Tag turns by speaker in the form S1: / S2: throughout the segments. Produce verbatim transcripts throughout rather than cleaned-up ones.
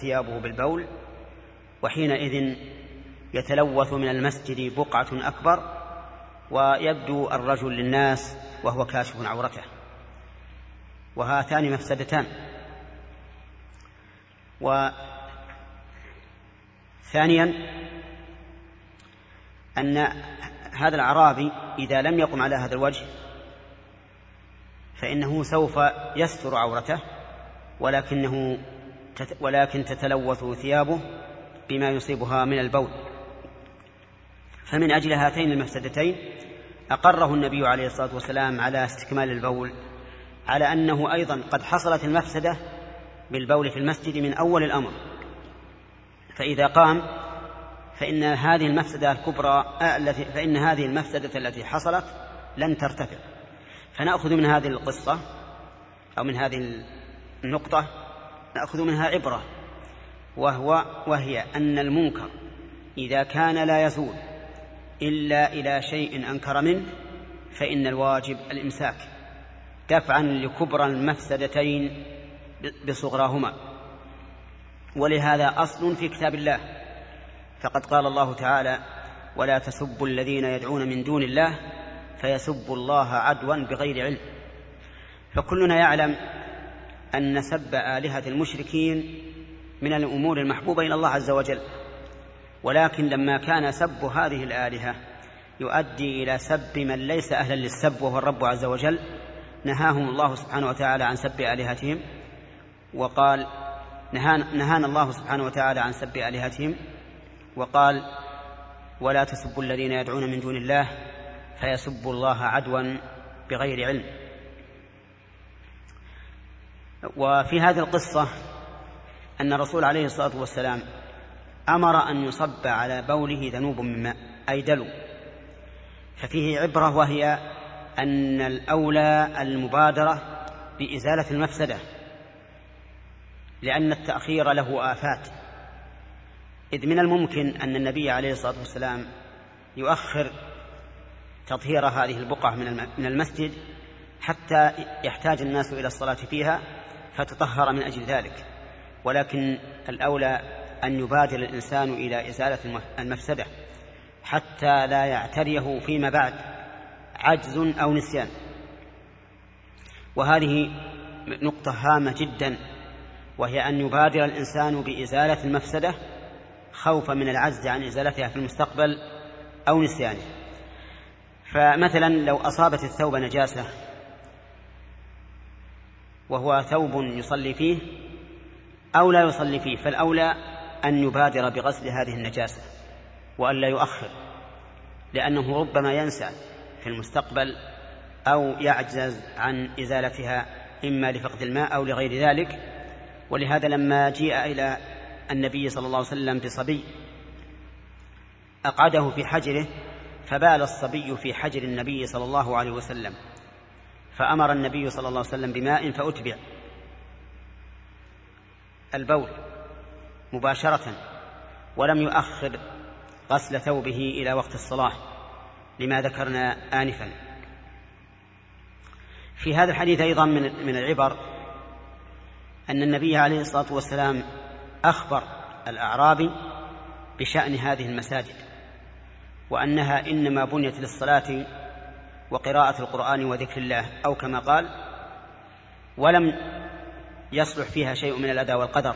S1: ثيابه بالبول، وحينئذ يتلوث من المسجد بقعة أكبر ويبدو الرجل للناس وهو كاشف عورته، وهاتان مفسدتان. وثانيا أن هذا الأعرابي إذا لم يقم على هذا الوجه فإنه سوف يستر عورته، ولكنه ولكن تتلوث ثيابه بما يصيبها من البول. فمن أجل هاتين المفسدتين أقره النبي عليه الصلاة والسلام على استكمال البول، على أنه أيضا قد حصلت المفسدة بالبول في المسجد من أول الأمر، فإذا قام فإن هذه المفسدة الكبرى التي فإن هذه المفسدة التي حصلت لن ترتفع. فنأخذ من هذه القصة أو من هذه النقطة نأخذ منها عبرة، وهو وهي أن المنكر إذا كان لا يزول إلا إلى شيء أنكر منه فإن الواجب الإمساك دفعا لكبرى المفسدتين بصغراهما. ولهذا أصل في كتاب الله، فقد قال الله تعالى: ولا تسبوا الذين يدعون من دون الله فيسبوا الله عدوا بغير علم. فكلنا يعلم أن سب آلهة المشركين من الأمور المحبوبة إلى الله عز وجل، ولكن لما كان سب هذه الآلهة يؤدي إلى سب من ليس أهلا للسب وهو الرب عز وجل، نهاهم الله سبحانه وتعالى عن سب آلهتهم، وقال نهانا الله سبحانه وتعالى عن سب آلهتهم وقال: ولا تسبوا الذين يدعون من دون الله فيسبوا الله عدوا بغير علم. وفي هذه القصة أن الرسول عليه الصلاة والسلام أمر أن يصب على بوله ذنوب من ماء أي دلو، ففيه عبرة، وهي أن الأولى المبادرة بإزالة المفسدة، لأن التأخير له آفات، إذ من الممكن أن النبي عليه الصلاة والسلام يؤخر تطهير هذه البقعة من المسجد حتى يحتاج الناس إلى الصلاة فيها فتطهر من أجل ذلك، ولكن الأولى أن يبادر الإنسان إلى إزالة المفسدة حتى لا يعتريه فيما بعد عجز أو نسيان. وهذه نقطة هامة جدا، وهي أن يبادر الإنسان بإزالة المفسدة خوفا من العجز عن إزالتها في المستقبل أو نسيانه. فمثلا لو أصابت الثوب نجاسة وهو ثوب يصلي فيه أو لا يصلي فيه، فالأولى أن يبادر بغسل هذه النجاسة وأن لا يؤخر، لأنه ربما ينسى في المستقبل أو يعجز عن إزالتها إما لفقد الماء أو لغير ذلك. ولهذا لما جيء إلى النبي صلى الله عليه وسلم بصبي أقعده في حجره فبال الصبي في حجر النبي صلى الله عليه وسلم، فأمر النبي صلى الله عليه وسلم بماء فأتبع البول مباشرة، ولم يؤخر غسل ثوبه إلى وقت الصلاة لما ذكرنا آنفا. في هذا الحديث أيضا من العبر أن النبي عليه الصلاة والسلام أخبر الأعرابي بشأن هذه المساجد، وأنها إنما بنيت للصلاة وقراءة القرآن وذكر الله، أو كما قال: ولم يصلح فيها شيء من الأداء والقدر.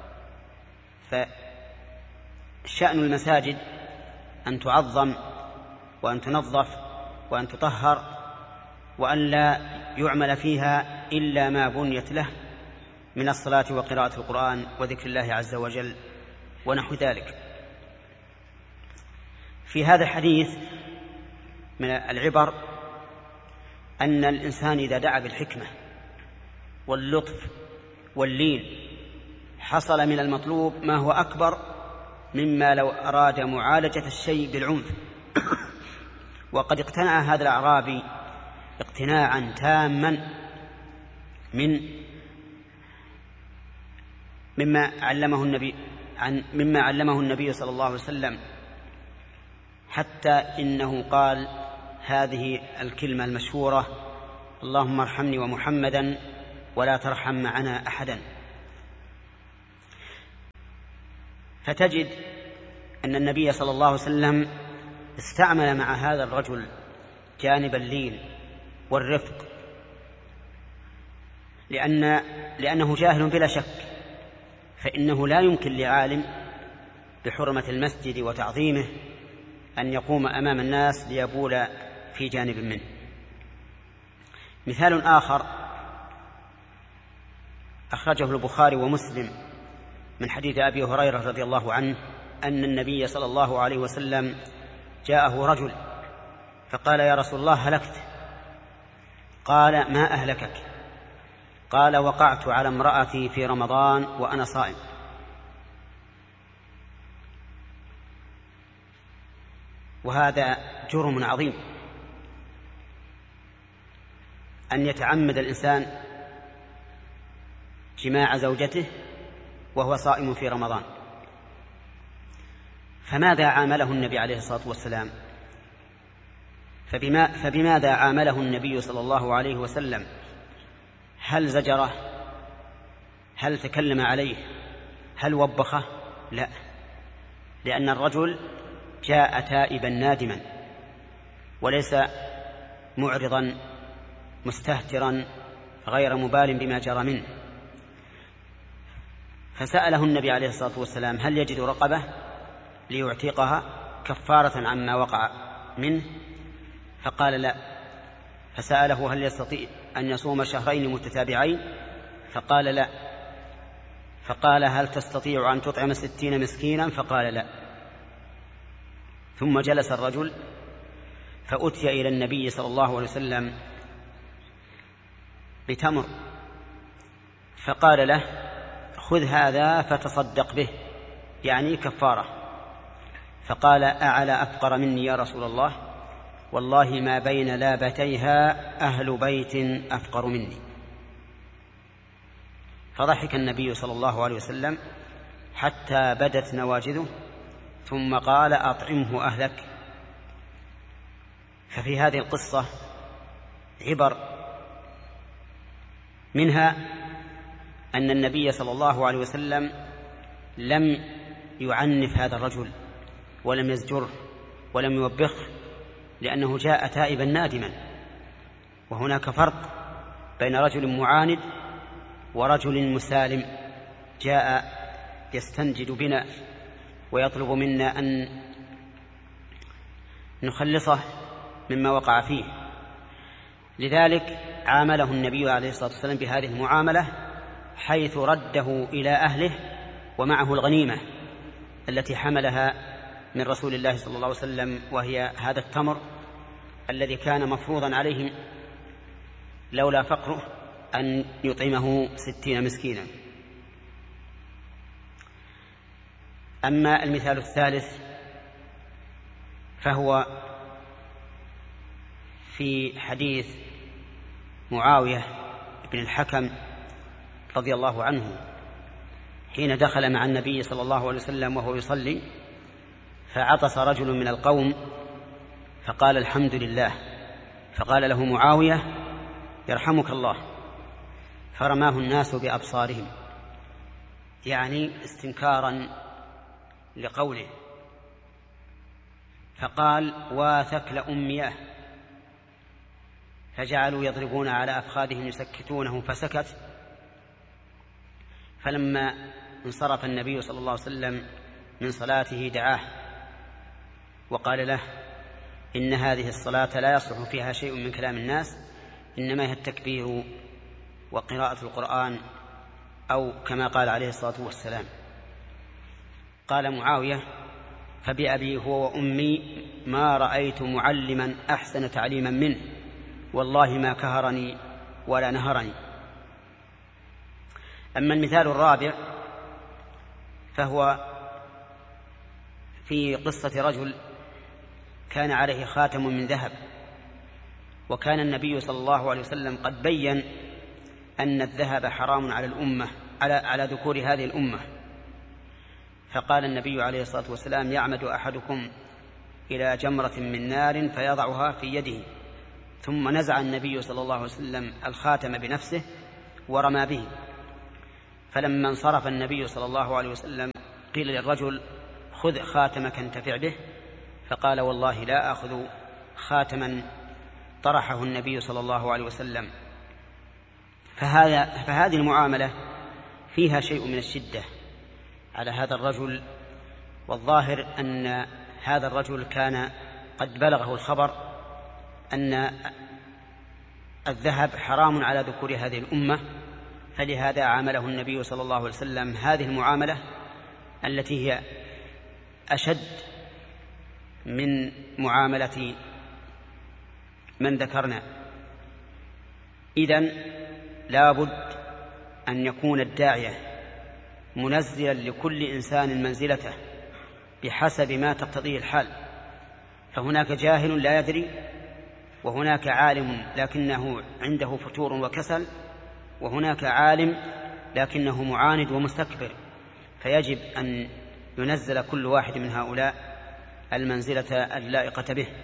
S1: فشأن المساجد أن تعظم وأن تنظف وأن تطهر، وأن لا يعمل فيها إلا ما بنيت له من الصلاة وقراءة القرآن وذكر الله عز وجل ونحو ذلك. في هذا الحديث من العبر أن الإنسان إذا دعا بالحكمة واللطف واللين حصل من المطلوب ما هو أكبر مما لو أراد معالجة الشيء بالعنف. وقد اقتنع هذا الأعرابي اقتناعا تاما من مما علمه النبي عن مما علمه النبي صلى الله عليه وسلم، حتى إنه قال هذه الكلمة المشهورة: اللهم ارحمني ومحمدا ولا ترحم معنا أحدا. فتجد أن النبي صلى الله عليه وسلم استعمل مع هذا الرجل جانب اللين والرفق، لأن لأنه جاهل بلا شك، فإنه لا يمكن لعالم بحرمة المسجد وتعظيمه أن يقوم أمام الناس ليبول في جانب منه. مثال آخر أخرجه البخاري ومسلم من حديث أبي هريرة رضي الله عنه أن النبي صلى الله عليه وسلم جاءه رجل فقال: يا رسول الله هلكت. قال: ما أهلكك؟ قال: وقعت على امرأتي في رمضان وأنا صائم. وهذا جرم عظيم، أن يتعمد الإنسان جماع زوجته وهو صائم في رمضان. فماذا عامله النبي عليه الصلاة والسلام؟ فبما فبماذا عامله النبي صلى الله عليه وسلم؟ هل زجره؟ هل تكلم عليه؟ هل وبخه؟ لا، لأن الرجل جاء تائبا نادما وليس معرضا مستهترا غير مبال بما جرى منه. فسأله النبي عليه الصلاة والسلام: هل يجد رقبة ليعتقها كفارة عما وقع منه؟ فقال: لا. فسأله: هل يستطيع أن يصوم شهرين متتابعين؟ فقال: لا. فقال: هل تستطيع أن تطعم ستين مسكينا؟ فقال: لا. ثم جلس الرجل فأتي إلى النبي صلى الله عليه وسلم بتمر فقال له: خذ هذا فتصدق به، يعني كفارة. فقال: أعلى أفقر مني يا رسول الله؟ والله ما بين لابتيها أهل بيت أفقر مني. فضحك النبي صلى الله عليه وسلم حتى بدت نواجذه ثم قال: أطعمه أهلك. ففي هذه القصة عبر، منها أن النبي صلى الله عليه وسلم لم يعنف هذا الرجل ولم يزجره ولم يوبخه، لأنه جاء تائبا نادما. وهناك فرق بين رجل معاند ورجل مسالم جاء يستنجد بنا ويطلب منا أن نخلصه مما وقع فيه. لذلك عامله النبي عليه الصلاة والسلام بهذه المعاملة، حيث رده إلى أهله ومعه الغنيمة التي حملها من رسول الله صلى الله عليه وسلم، وهي هذا التمر الذي كان مفروضا عليهم لولا فقره أن يطعمه ستين مسكينا. أما المثال الثالث فهو في حديث معاوية بن الحكم رضي الله عنه حين دخل مع النبي صلى الله عليه وسلم وهو يصلي، فعطس رجل من القوم فقال: الحمد لله. فقال له معاوية: يرحمك الله. فرماه الناس بأبصارهم، يعني استنكارا لقوله. فقال: واثكل أمياه. فجعلوا يضربون على أفخاذهم يسكتونه فسكت. فلما انصرف النبي صلى الله عليه وسلم من صلاته دعاه وقال له: إن هذه الصلاة لا يصلح فيها شيء من كلام الناس، إنما هي التكبير وقراءة القرآن، أو كما قال عليه الصلاة والسلام. قال معاوية: فبأبي هو وأمي ما رأيت معلما أحسن تعليما منه، والله ما كهرني ولا نهرني. أما المثال الرابع فهو في قصة رجل كان عليه خاتم من ذهب، وكان النبي صلى الله عليه وسلم قد بين أن الذهب حرام على الأمة على على ذكور هذه الأمة. فقال النبي عليه الصلاة والسلام: يعمد أحدكم إلى جمرة من نار فيضعها في يده. ثم نزع النبي صلى الله عليه وسلم الخاتم بنفسه ورمى به. فلما انصرف النبي صلى الله عليه وسلم قيل للرجل خذ خاتمك انتفع به، فقال والله لا آخذ خاتما طرحه النبي صلى الله عليه وسلم. فهذا فهذه المعاملة فيها شيء من الشدة على هذا الرجل، والظاهر أن هذا الرجل كان قد بلغه الخبر أن الذهب حرام على ذكور هذه الأمة، فلهذا عامله النبي صلى الله عليه وسلم هذه المعاملة التي هي أشد من معاملة من ذكرنا. إذن لا بد أن يكون الداعية منزلا لكل إنسان منزلته بحسب ما تقتضيه الحال، فهناك جاهل لا يدري، وهناك عالم لكنه عنده فتور وكسل، وهناك عالم لكنه معاند ومستكبر، فيجب أن ينزل كل واحد من هؤلاء المنزلة اللائقة به.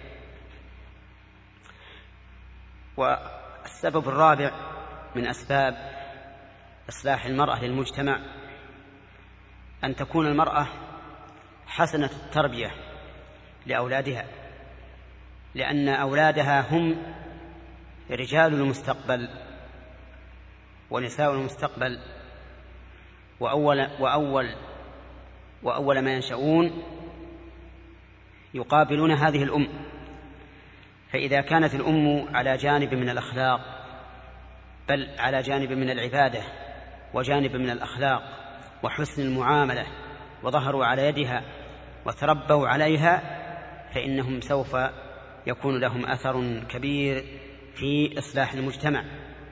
S1: والسبب الرابع من أسباب إصلاح المرأة للمجتمع أن تكون المرأة حسنة التربية لأولادها، لأن أولادها هم رجال المستقبل ونساء المستقبل، وأول, وأول, وأول ما ينشؤون يقابلون هذه الأم. فإذا كانت الأم على جانب من الأخلاق، بل على جانب من العبادة وجانب من الأخلاق وحسن المعاملة، وظهروا على يدها وتربوا عليها، فإنهم سوف يكون لهم أثر كبير في إصلاح المجتمع.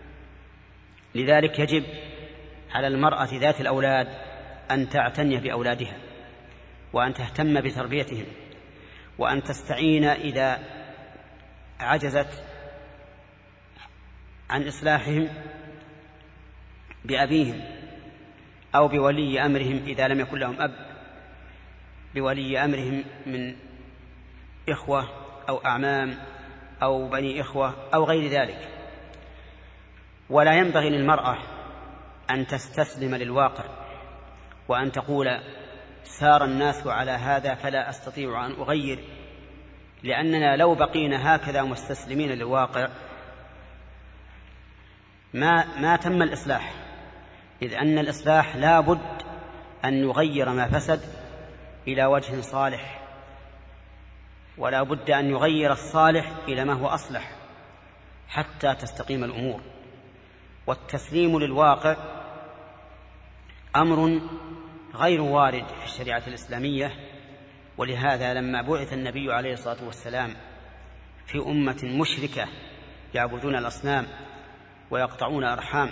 S1: لذلك يجب على المرأة ذات الأولاد أن تعتني بأولادها، وأن تهتم بتربيتهم، وأن تستعين إذا عجزت عن إصلاحهم بأبيهم أو بولي أمرهم إذا لم يكن لهم أب، بولي أمرهم من إخوة أو أعمام أو بني إخوة أو غير ذلك. ولا ينبغي للمرأة أن تستسلم للواقع وأن تقول سار الناس على هذا فلا أستطيع أن أغير، لأننا لو بقينا هكذا مستسلمين للواقع ما, ما تم الإصلاح، إذ أن الإصلاح لا بد أن يغير ما فسد إلى وجه صالح، ولا بد أن يغير الصالح إلى ما هو أصلح حتى تستقيم الأمور. والتسليم للواقع أمر غير وارد في الشريعة الإسلامية، ولهذا لما بعث النبي عليه الصلاة والسلام في أمة مشركة يعبدون الأصنام ويقطعون أرحام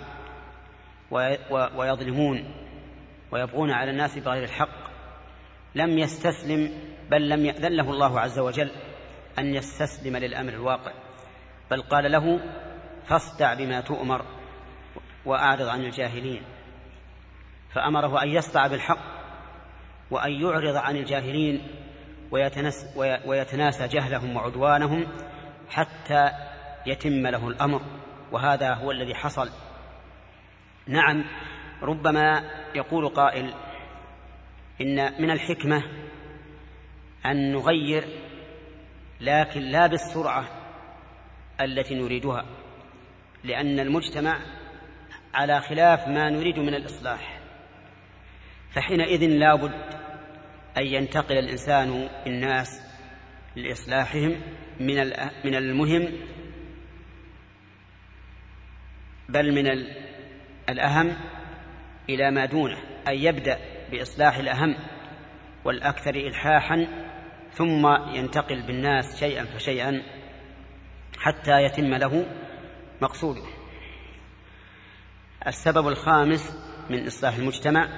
S1: ويظلمون ويبغون على الناس بغير الحق، لم يستسلم، بل لم يأذن له الله عز وجل أن يستسلم للأمر الواقع، بل قال له فاصدع بما تؤمر وأعرض عن الجاهلين، فأمره أن يصدع بالحق وأن يعرض عن الجاهلين ويتناسى جهلهم وعدوانهم حتى يتم له الأمر، وهذا هو الذي حصل. نعم، ربما يقول قائل إن من الحكمة أن نغير، لكن لا بالسرعة التي نريدها، لأن المجتمع على خلاف ما نريد من الإصلاح، فحينئذ لا بد أن ينتقل الإنسان الناس لإصلاحهم من المهم بل من الأهم إلى ما دونه، أن يبدأ بإصلاح الأهم والأكثر إلحاحا، ثم ينتقل بالناس شيئا فشيئا حتى يتم له مقصوده. السبب الخامس من إصلاح المجتمع،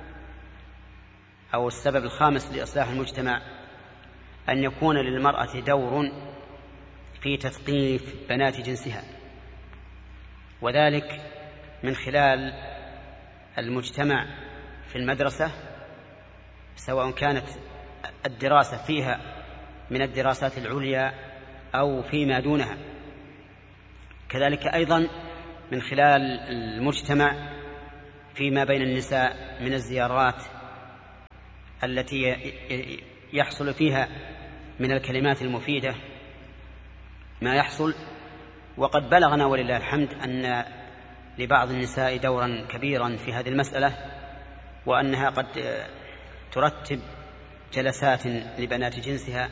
S1: أو السبب الخامس لإصلاح المجتمع، أن يكون للمرأة دور في تثقيف بنات جنسها، وذلك من خلال المجتمع في المدرسة، سواء كانت الدراسة فيها من الدراسات العليا أو فيما دونها، كذلك أيضا من خلال المجتمع فيما بين النساء من الزيارات التي يحصل فيها من الكلمات المفيدة ما يحصل. وقد بلغنا ولله الحمد أن لبعض النساء دورا كبيرا في هذه المسألة، وأنها قد ترتب جلسات لبنات جنسها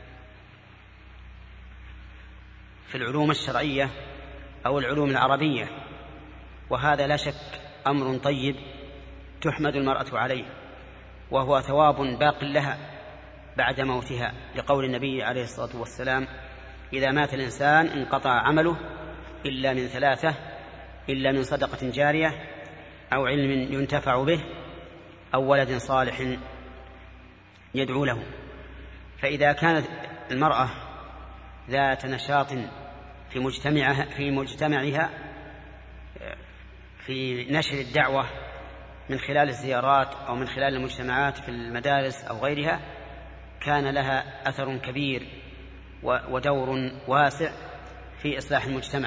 S1: في العلوم الشرعية أو العلوم العربية، وهذا لا شك أمر طيب تحمد المرأة عليه، وهو ثواب باق لها بعد موتها، لقول النبي عليه الصلاة والسلام: إذا مات الإنسان انقطع عمله إلا من ثلاثة: إلا من صدقة جارية، أو علم ينتفع به، أو ولد صالح يدعو له. فإذا كانت المرأة ذات نشاط في مجتمعها في مجتمعها في نشر الدعوة من خلال الزيارات أو من خلال المجتمعات في المدارس أو غيرها، كان لها أثر كبير ودور واسع في إصلاح المجتمع.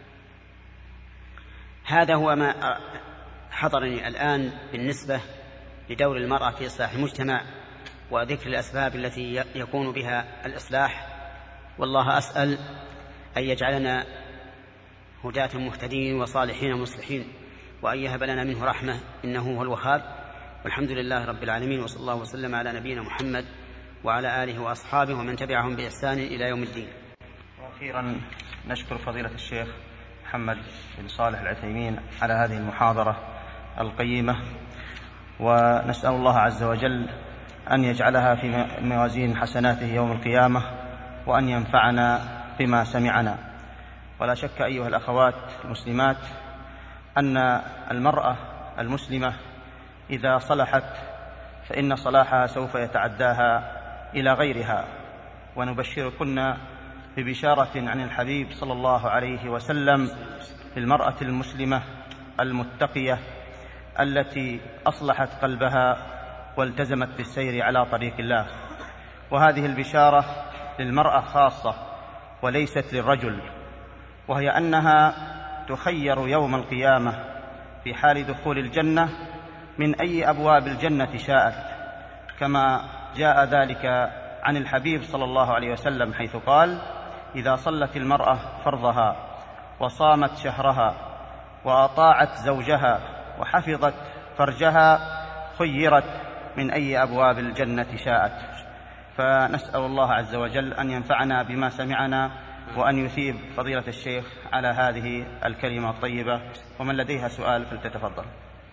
S1: هذا هو ما حضرني الآن بالنسبة لدور المرأة في إصلاح المجتمع وذكر الأسباب التي يكون بها الإصلاح. والله أسأل أن يجعلنا هداة مهتدين وصالحين مصلحين، وأن يهب لنا منه رحمة إنه هو الوهاب. والحمد لله رب العالمين، وصلى الله وسلم على نبينا محمد وعلى آله وأصحابه ومن تبعهم بإحسان إلى يوم الدين.
S2: وأخيرا نشكر فضيلة الشيخ محمد بن صالح العثيمين على هذه المحاضرة القيمة، ونسأل الله عز وجل أن يجعلها في موازين حسناته يوم القيامة، وأن ينفعنا بما سمعنا. ولا شك أيها الأخوات المسلمات أن المرأة المسلمة إذا صلحت فإن صلاحها سوف يتعداها إلى غيرها. ونبشركن ببشارة عن الحبيب صلى الله عليه وسلم للمرأة المسلمة المتقية التي أصلحت قلبها والتزمت بالسير على طريق الله. وهذه البشارة للمرأة خاصة وليست للرجل، وهي أنها تخير يوم القيامة في حال دخول الجنة من أي أبواب الجنة شاءت، كما جاء ذلك عن الحبيب صلى الله عليه وسلم حيث قال: إذا صلت المرأة فرضها وصامت شهرها وأطاعت زوجها وحفظت فرجها خيرت من أي أبواب الجنة شاءت. فنسأل الله عز وجل أن ينفعنا بما سمعنا، وأن يثيب فضيلة الشيخ على هذه الكلمة الطيبة. ومن لديها سؤال فلتتفضل.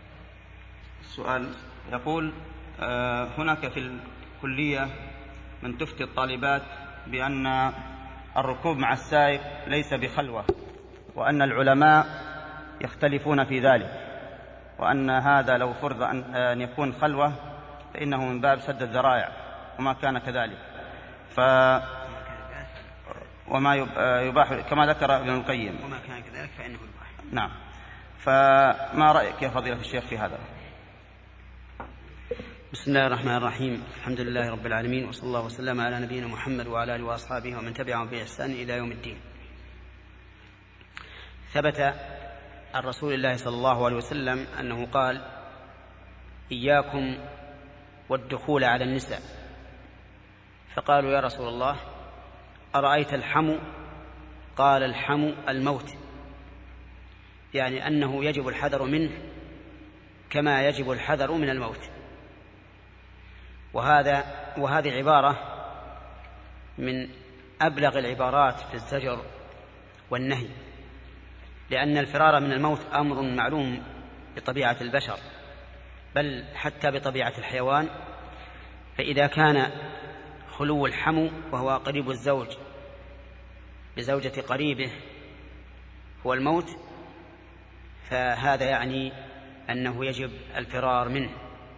S2: السؤال يقول: هناك في الكلية من تفتي الطالبات بأن الركوب مع السائق ليس بخلوة، وأن العلماء يختلفون في ذلك، وأن هذا لو فرض أن يكون خلوة فإنه من باب سد الذرائع، وما كان كذلك. ف وما يباح كما ذكر ابن القيم،
S1: وما كان كذلك فإنه يباح.
S2: نعم. فما رأيك يا فضيلة الشيخ في هذا؟
S1: بسم الله الرحمن الرحيم. الحمد لله رب العالمين، وصلى الله وسلم على نبينا محمد وعلى آله وأصحابه ومن تبعهم بإحسان إلى يوم الدين. ثبت عن رسول الله صلى الله عليه وسلم أنه قال: إياكم والدخول على النساء. فقالوا: يا رسول الله، أرأيت الحمو؟ قال: الحمو الموت، يعني أنه يجب الحذر منه كما يجب الحذر من الموت. وهذا وهذه عبارة من أبلغ العبارات في الزجر والنهي، لأن الفرار من الموت أمر معلوم بطبيعة البشر، بل حتى بطبيعة الحيوان. فإذا كان خلو الحمو وهو قريب الزوج بزوجة قريبه هو الموت، فهذا يعني أنه يجب الفرار منه.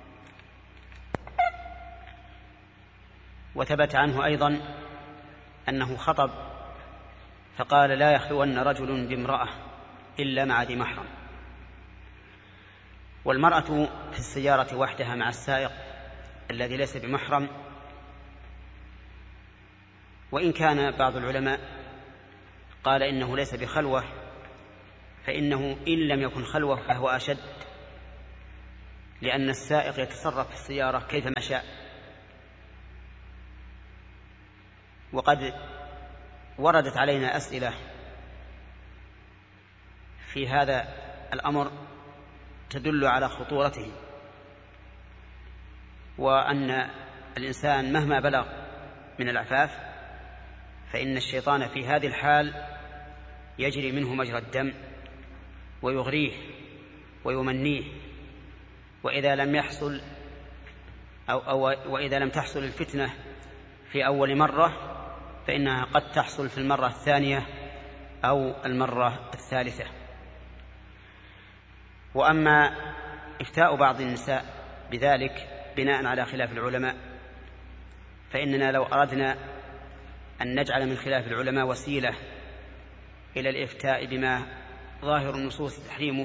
S1: وثبت عنه أيضا أنه خطب فقال: لا يخلون رجل بامرأة إلا مع ذي محرم. والمرأة في السيارة وحدها مع السائق الذي ليس بمحرم، وإن كان بعض العلماء قال إنه ليس بخلوة، فإنه إن لم يكن خلوة فهو أشد، لأن السائق يتصرف في السيارة كيفما شاء، وقد وردت علينا أسئلة في هذا الأمر تدل على خطورته، وأن الإنسان مهما بلغ من العفاف فإن الشيطان في هذه الحال يجري منه مجرى الدم ويغريه ويمنيه، وإذا لم يحصل أو, أو وإذا لم تحصل الفتنة في أول مرة فإنها قد تحصل في المرة الثانية أو المرة الثالثة. وأما إفتاء بعض النساء بذلك بناء على خلاف العلماء، فإننا لو أردنا أن نجعل من خلاف العلماء وسيلة إلى الإفتاء بما ظاهر النصوص تحريمه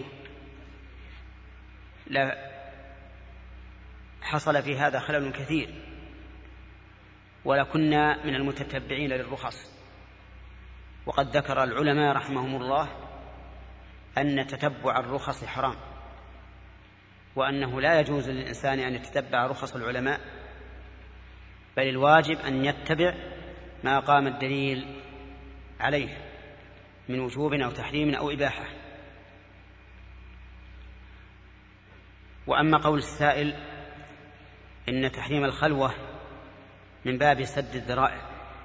S1: لا حصل في هذا خلل كثير، ولكنا من المتتبعين للرخص. وقد ذكر العلماء رحمهم الله أن تتبع الرخص حرام، وأنه لا يجوز للإنسان أن يتتبع رخص العلماء، بل الواجب أن يتبع ما قام الدليل عليه من وجوب أو تحريم أو إباحة. وأما قول السائل إن تحريم الخلوة من باب سد الذرائع،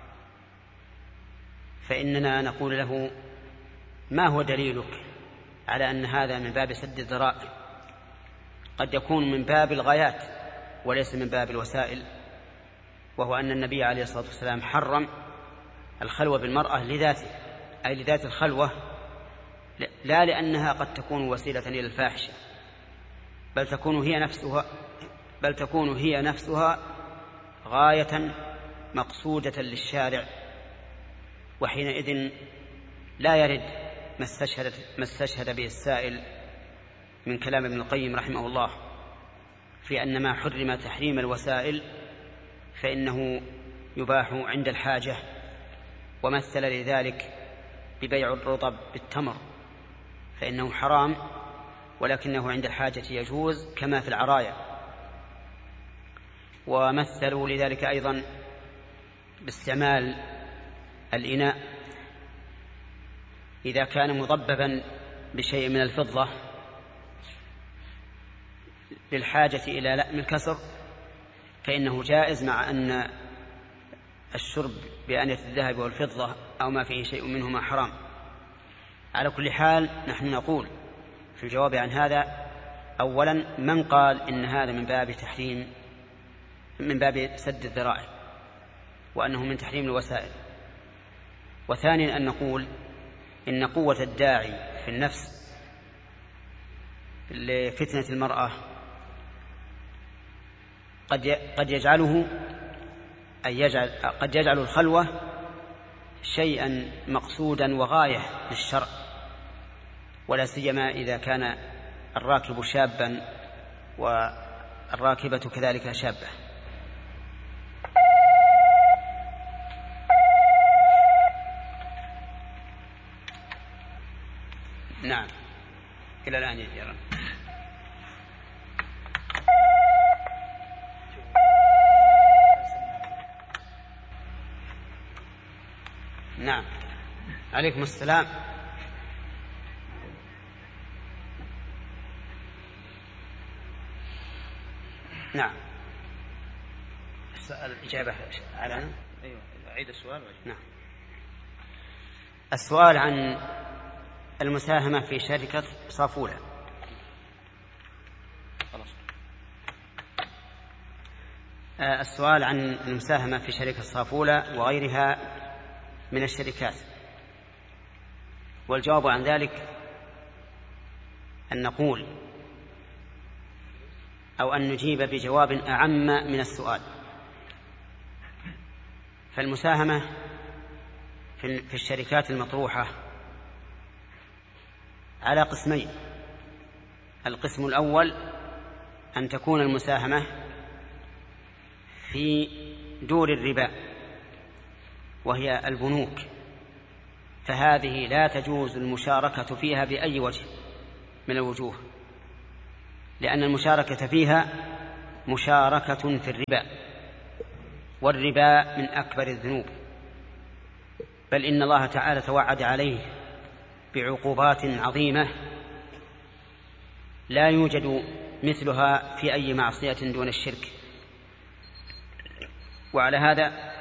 S1: فإننا نقول له: ما هو دليلك على أن هذا من باب سد الذرائع؟ قد يكون من باب الغايات وليس من باب الوسائل، وهو أن النبي عليه الصلاة والسلام حرم الخلوة بالمرأة لذاته، أي لذات الخلوة، لا لأنها قد تكون وسيلة إلى الفاحشة، بل تكون هي نفسها بل تكون هي نفسها غاية مقصودة للشارع، وحينئذ لا يرد ما استشهد, ما استشهد به السائل من كلام ابن القيم رحمه الله في أن ما حرم تحريم الوسائل فإنه يباح عند الحاجة، ومثل لذلك ببيع الرطب بالتمر فإنه حرام ولكنه عند الحاجة يجوز كما في العرايا. ومثلوا لذلك أيضا باستعمال الإناء إذا كان مضببا بشيء من الفضة للحاجة إلى لأم الكسر فإنه جائز، مع أن الشرب بآنية الذهب والفضة أو ما فيه شيء منهما حرام. على كل حال نحن نقول في الجواب عن هذا: أولا، من قال إن هذا من باب تحريم من باب سد الذرائع وأنه من تحريم الوسائل؟ وثانيا، أن نقول إن قوة الداعي في النفس لفتنة المرأة قد قد يجعله أي يجعل قد يجعل الخلوة شيئا مقصودا وغاية للشرع، ولا سيما إذا كان الراكب شابا والراكبة كذلك شابة. نعم، إلى الآن يجرى. نعم، عليكم السلام. نعم، الإجابة على
S2: أيوة. أعيد السؤال.
S1: نعم، السؤال عن المساهمة في شركة صافولة. السؤال عن المساهمة في شركة صافولة وغيرها من الشركات، والجواب عن ذلك أن نقول أو أن نجيب بجواب أعم من السؤال. فالمساهمة في الشركات المطروحة على قسمين: القسم الأول أن تكون المساهمة في دور الربا وهي البنوك، فهذه لا تجوز المشاركة فيها بأي وجه من الوجوه، لأن المشاركة فيها مشاركة في الربا، والربا من أكبر الذنوب بل إن الله تعالى توعد عليه بعقوبات عظيمة لا يوجد مثلها في أي معصية دون الشرك. وعلى هذا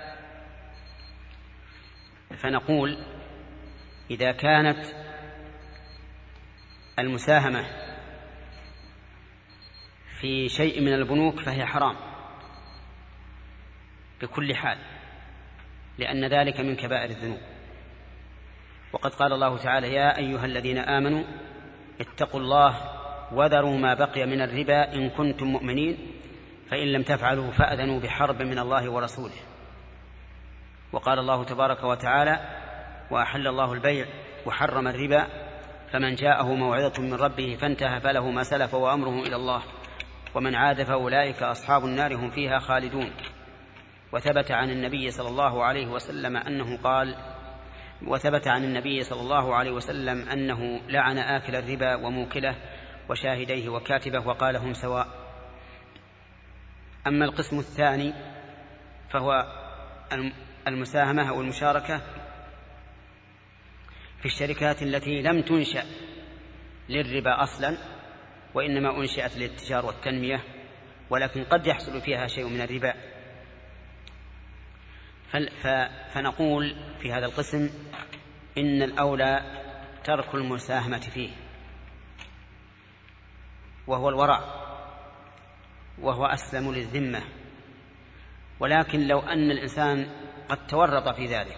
S1: فنقول إذا كانت المساهمة في شيء من البنوك فهي حرام بكل حال، لأن ذلك من كبائر الذنوب. وقد قال الله تعالى: يا أيها الذين آمنوا اتقوا الله وذروا ما بقي من الربا إن كنتم مؤمنين فإن لم تفعلوا فأذنوا بحرب من الله ورسوله. وقال الله تبارك وتعالى: وأحل الله البيع وحرم الربا فمن جاءه موعظة من ربه فانتهى فله ما سلف وأمره إلى الله ومن عاد فأولئك أصحاب النار هم فيها خالدون. وثبت عن النبي صلى الله عليه وسلم أنه قال وثبت عن النبي صلى الله عليه وسلم أنه لعن آكل الربا وموكله وشاهديه وكاتبه وقال هم سواء. أما القسم الثاني فهو المساهمة أو المشاركة في الشركات التي لم تنشأ للربا أصلا وإنما أنشأت للتجارة والتنمية، ولكن قد يحصل فيها شيء من الربا. فنقول في هذا القسم إن الأولى ترك المساهمة فيه، وهو الورع، وهو أسلم للذمة. ولكن لو أن الإنسان قد تورط في ذلك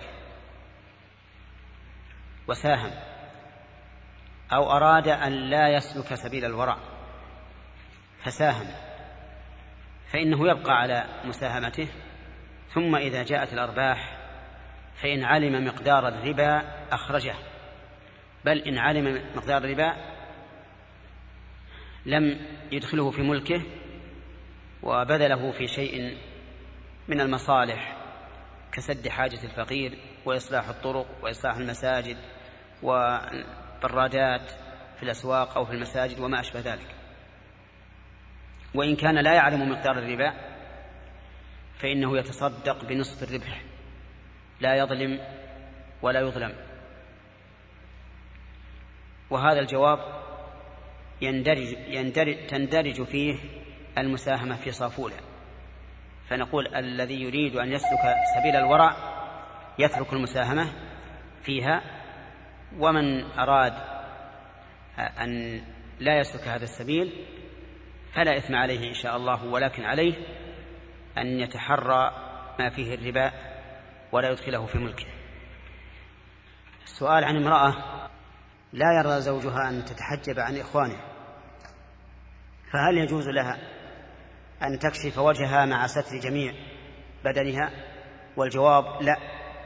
S1: وساهم أو أراد أن لا يسلك سبيل الورع فساهم، فإنه يبقى على مساهمته، ثم إذا جاءت الأرباح فإن علم مقدار الربا أخرجه، بل إن علم مقدار الربا لم يدخله في ملكه وبذله في شيء من المصالح كسد حاجة الفقير وإصلاح الطرق وإصلاح المساجد وبرادات في الأسواق أو في المساجد وما أشبه ذلك. وإن كان لا يعلم مقدار الربا فإنه يتصدق بنصف الربح، لا يظلم ولا يظلم. وهذا الجواب يندرج يندرج تندرج فيه المساهمة في صافولة. فنقول الذي يريد أن يسلك سبيل الورع يترك المساهمة فيها، ومن أراد أن لا يسلك هذا السبيل فلا إثم عليه إن شاء الله، ولكن عليه أن يتحرى ما فيه الربا ولا يدخله في ملكه. السؤال عن امرأة لا يرضى زوجها أن تتحجب عن إخوانه، فهل يجوز لها أن تكشف وجهها مع ستر جميع بدنها؟ والجواب لا،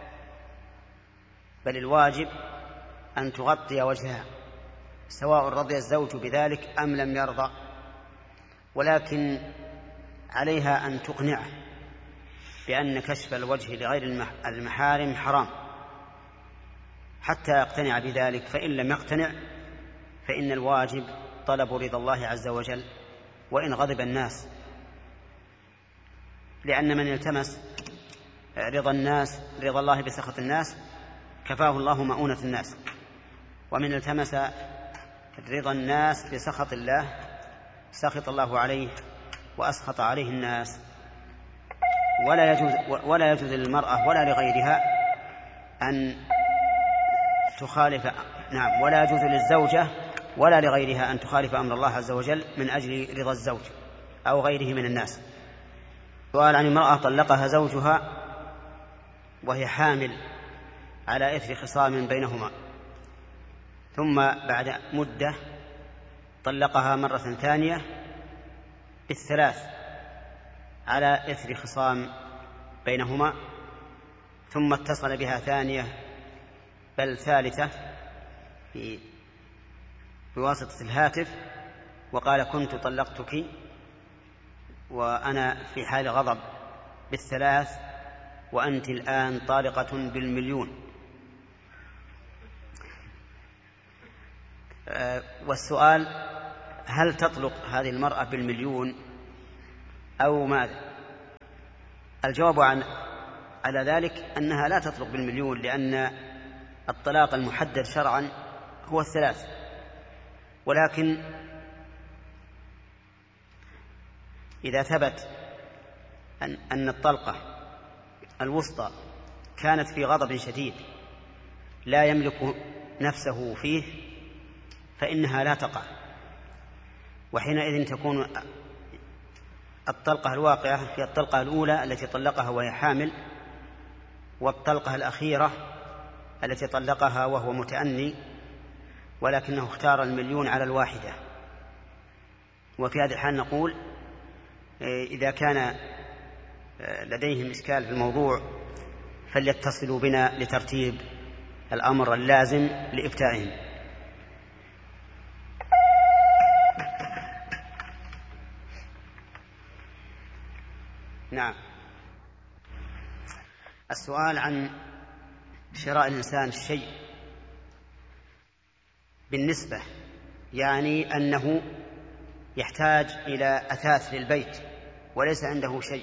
S1: بل الواجب أن تغطي وجهها سواء رضي الزوج بذلك أم لم يرضى، ولكن عليها أن تقنعه بأن كشف الوجه لغير المحارم حرام حتى يقتنع بذلك، فإن لم يقتنع فإن الواجب طلب رضا الله عز وجل وإن غضب الناس، لأن من التمس رضا الناس رضا الله بسخط الناس كفاه الله مؤونة الناس، ومن التمس رضا الناس بسخط الله سخط الله عليه وأسخط عليه الناس. ولا يجوز ولا يجوز للمرأة ولا لغيرها أن تخالف نعم ولا يجوز للزوجة ولا لغيرها أن تخالف أمر الله عز وجل من أجل رضا الزوج أو غيره من الناس. سؤال عن امرأة طلقها زوجها وهي حامل على إثر خصام بينهما، ثم بعد مدة طلقها مرة ثانية بالثلاث على إثر خصام بينهما، ثم اتصل بها ثانية بل ثالثة بواسطة الهاتف وقال كنت طلقتك وأنا في حال غضب بالثلاث وأنت الآن طالقة بالمليون. والسؤال هل تطلق هذه المرأة بالمليون أو ماذا؟ الجواب عن على ذلك أنها لا تطلق بالمليون، لأن الطلاق المحدد شرعا هو الثلاث. ولكن إذا ثبت أن, أن الطلقة الوسطى كانت في غضب شديد لا يملك نفسه فيه فإنها لا تقع، وحينئذ تكون الطلقة الواقعة في الطلقة الأولى التي طلقها وهي حامل، والطلقة الأخيرة التي طلقها وهو متأني ولكنه اختار المليون على الواحدة. وفي هذه الحال نقول إذا كان لديهم إشكال في الموضوع فليتصلوا بنا لترتيب الأمر اللازم لإفتائهم. نعم. السؤال عن شراء الإنسان الشيء بالنسبة، يعني أنه يحتاج إلى أثاث للبيت وليس عنده شيء،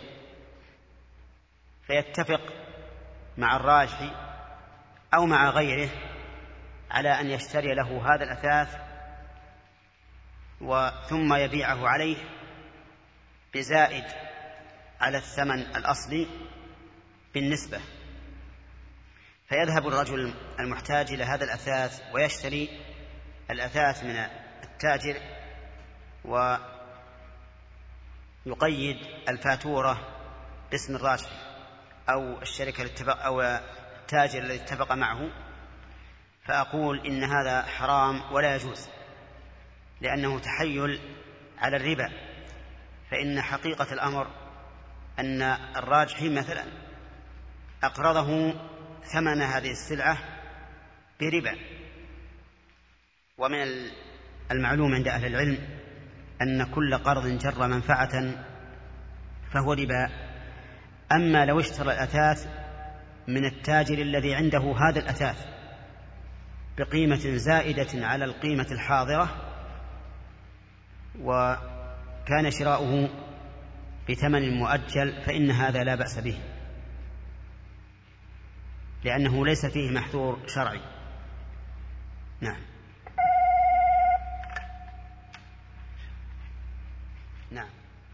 S1: فيتفق مع الراجحي أو مع غيره على أن يشتري له هذا الأثاث ثم يبيعه عليه بزائد على الثمن الأصلي بالنسبة، فيذهب الرجل المحتاج إلى هذا الأثاث ويشتري الأثاث من التاجر ويقيد الفاتورة باسم الراجحي أو الشركة أو التاجر الذي اتفق معه. فأقول إن هذا حرام ولا يجوز، لأنه تحيل على الربا، فإن حقيقة الأمر أن الراجحي مثلا أقرضه ثمن هذه السلعة بربا، ومن المعلوم عند أهل العلم أن كل قرض جر منفعة فهو ربا. أما لو اشترى الأثاث من التاجر الذي عنده هذا الأثاث بقيمة زائدة على القيمة الحاضرة وكان شراؤه بثمن مؤجل فإن هذا لا بأس به، لأنه ليس فيه محذور شرعي. نعم. نعم.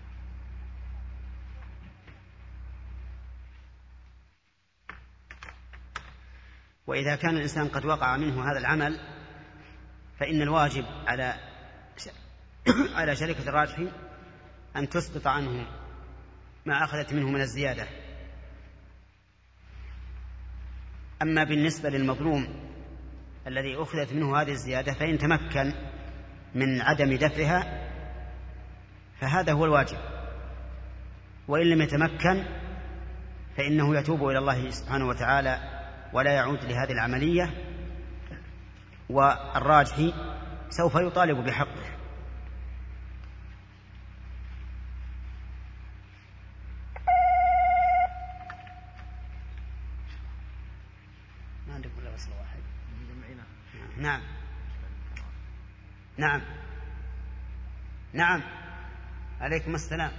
S1: وإذا كان الإنسان قد وقع منه هذا العمل فإن الواجب على على شركة الراجحي أن تسقط عنه ما أخذت منه من الزيادة. أما بالنسبة للمظلوم الذي أخذت منه هذه الزيادة فإن تمكن من عدم دفعها فهذا هو الواجب، وإن لم يتمكن فإنه يتوب إلى الله سبحانه وتعالى ولا يعود لهذه العملية، والراجحي سوف يطالب بحقه. ما عندكم إلا وصل واحد. نعم نعم نعم. عليكم السلام.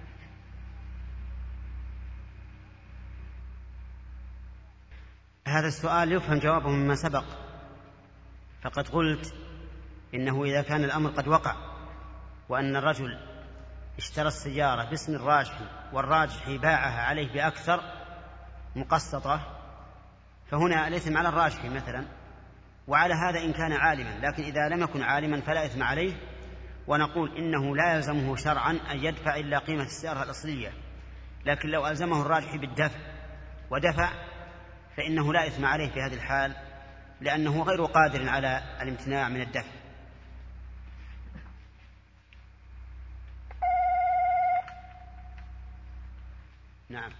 S1: هذا السؤال يفهم جوابه مما سبق، فقد قلت إنه إذا كان الأمر قد وقع وأن الرجل اشترى السيارة باسم الراجحي والراجحي باعها عليه بأكثر مقسطة فهنا الإثم على الراجحي مثلا، وعلى هذا إن كان عالما، لكن إذا لم يكن عالما فلا إثم عليه. ونقول إنه لا يلزمه شرعا أن يدفع إلا قيمة السيارة الأصلية، لكن لو ألزمه الراجحي بالدفع ودفع فإنه لا إثم عليه في هذه الحال، لأنه غير قادر على الامتناع من الدفع. نعم.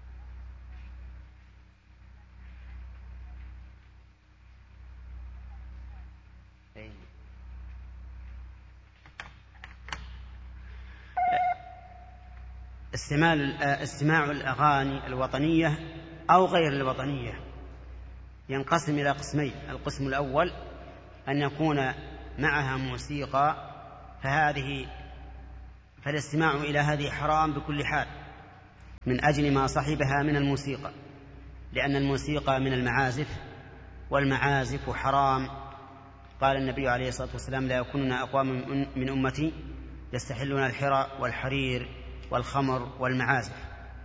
S1: استماع الأغاني الوطنية أو غير الوطنية ينقسم إلى قسمين. القسم الأول أن يكون معها موسيقى، فهذه فالاستماع إلى هذه حرام بكل حال من أجل ما صحبها من الموسيقى. لأن الموسيقى من المعازف، والمعازف حرام. قال النبي عليه الصلاة والسلام: لا يكونن أقوام من أمتي يستحلون الحرى والحرير والخمر والمعازف.